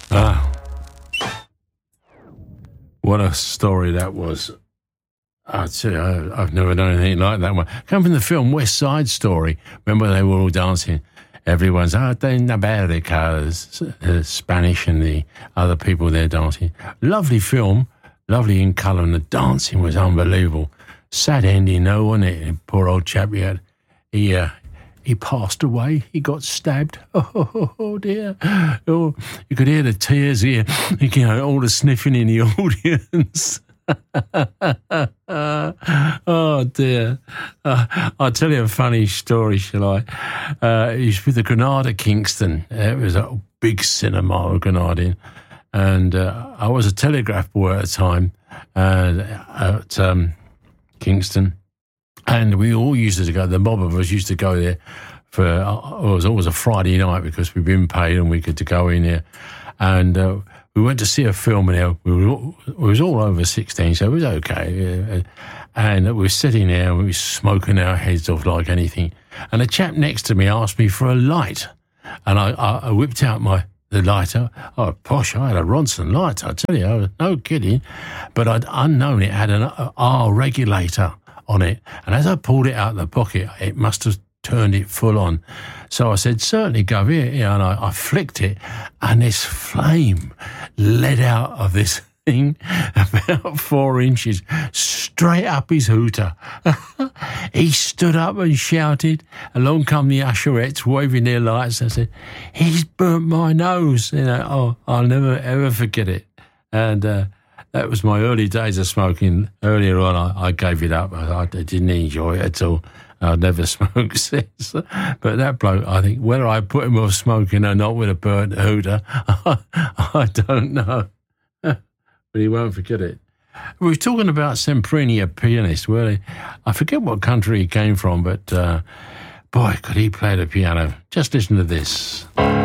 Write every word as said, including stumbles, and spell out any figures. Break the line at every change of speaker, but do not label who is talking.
Ah, what a story that was. I tell you, I, I've never done anything like that one. Come from the film West Side Story. Remember they were all dancing? Everyone's out in America, uh, Spanish and the other people there dancing. Lovely film, lovely in colour, and the dancing was unbelievable. Sad ending, no, wasn't it? Poor old chap, he had, he, uh, he passed away. He got stabbed. Oh, oh, oh, oh dear. Oh, you could hear the tears here. You know, all the sniffing in the audience. Oh dear. Uh, I'll tell you a funny story, shall I? Uh, it was with the Granada Kingston. It was a big cinema at Granada. And uh, I was a telegraph boy at the time uh, at um, Kingston. And we all used to go, the mob of us used to go there for, uh, it was always a Friday night because we'd been paid and we could go in there. And uh, we went to see a film and we were all, we was all over sixteen, so it was okay. And we were sitting there and we were smoking our heads off like anything. And a chap next to me asked me for a light. And I, I, I whipped out my the lighter. Oh, posh, I had a Ronson light, I tell you, I was, no kidding. But I'd unknown it had an R regulator on it. And as I pulled it out of the pocket, it must have turned it full on. So I said, certainly, Gov, here, here. And I, I flicked it, and this flame led out of this thing about four inches straight up his hooter. He stood up and shouted. Along come the usherettes waving their lights. I said, he's burnt my nose. You know, oh, I'll never, ever forget it. And uh, that was my early days of smoking. Earlier on, I, I gave it up. I, I didn't enjoy it at all. I'd never smoked since. But that bloke, I think, whether I put him off smoking or not with a burnt hooter, I, I don't know. But he won't forget it. We were talking about Semprini, a pianist. Well, I forget what country he came from, but uh, boy, could he play the piano. Just listen to this.